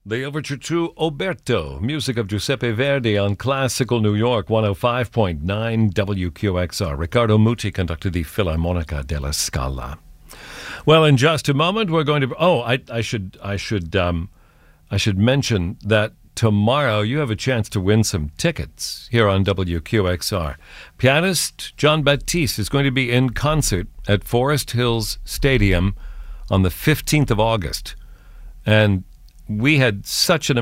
The overture to Oberto, music of Giuseppe Verdi on Classical New York 105.9 WQXR. Riccardo Muti conducted the Filarmonica della Scala. Well, in just a moment, we're going to... I should mention that tomorrow you have a chance to win some tickets here on WQXR. Pianist Jon Batiste is going to be in concert at Forest Hills Stadium on the 15th of August. And we had such an